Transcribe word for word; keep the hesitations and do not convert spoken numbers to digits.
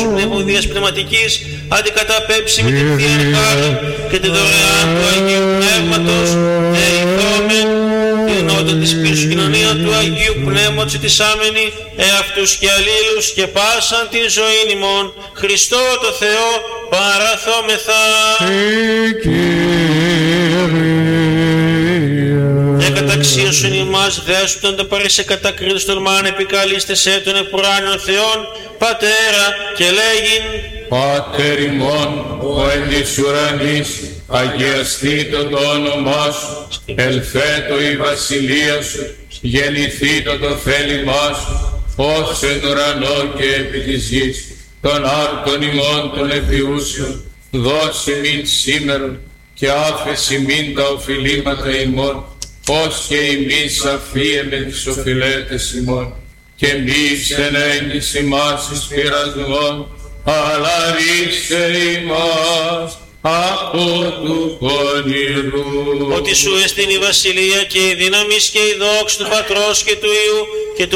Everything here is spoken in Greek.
σου πνευμουδίας πνευματικής αντικαταπέψει με την Θεία Χάρη και τη δωρεά του Αγίου Πνεύματος, δεηθόμεν την όντα της πίσω κοινωνία του Αγίου Πνεύματος ετισάμενη εαυτούς και αλλήλους και πάσαν τη ζωή ημών Χριστό το Θεό παραθόμεθα. Καταξίωσον ημάς δέσποιον τα παρήσε κατακρίτως των μάν επικαλείστε σε τον επουράνιον Θεόν Πατέρα και λέγειν Πάτερ ημών ο εν της ουρανής αγιαστήτω το όνομά σου, ελθέτω η βασιλεία σου, γεννηθήτω το θέλημά σου, ως εν ουρανό και επί της γης, των άρτων ημών των επιούσεων, δώσει μην σήμερον και άφεση μην τα οφειλήματα ημών, ως και ημείς αφίεμε τις οφειλέτες ημών, και μη ξενέγγις ημάς εις πειρασμόν, αλλά ρίξε ημάς από του πονηρού. Ότι σου εστίν η βασιλεία και η δύναμις και η δόξη του Πατρός και του Υιού και του